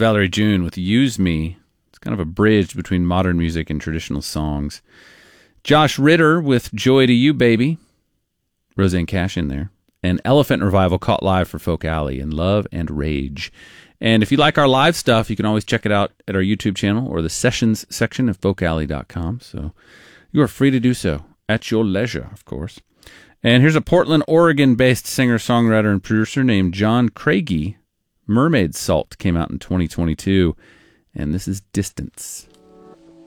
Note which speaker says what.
Speaker 1: Valerie June with Use Me. It's kind of a bridge between modern music and traditional songs. Josh Ritter with Joy to You, Baby. Roseanne Cash in there. And Elephant Revival caught live for Folk Alley in Love and Rage. And if you like our live stuff, you can always check it out at our YouTube channel or the sessions section of folkalley.com. So you are free to do so at your leisure, of course. And here's a Portland, Oregon-based singer-songwriter and producer named John Craigie. Mermaid Salt came out in 2022, and this is Distance.